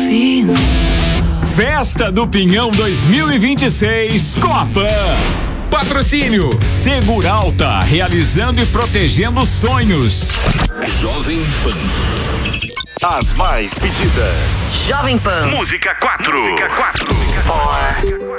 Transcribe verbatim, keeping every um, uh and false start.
Festa do Pinhão dois mil e vinte e seis Copa. Patrocínio Seguralta, realizando e protegendo sonhos. Jovem Pan. As mais pedidas. Jovem Pan. Música quatro. Música quatro. Four.